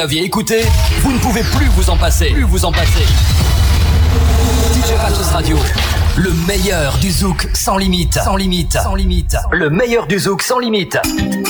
aviez écouté, vous ne pouvez plus vous en passer. DJ Ratos Radio, le meilleur du zouk sans limite. Le meilleur du zouk sans limite.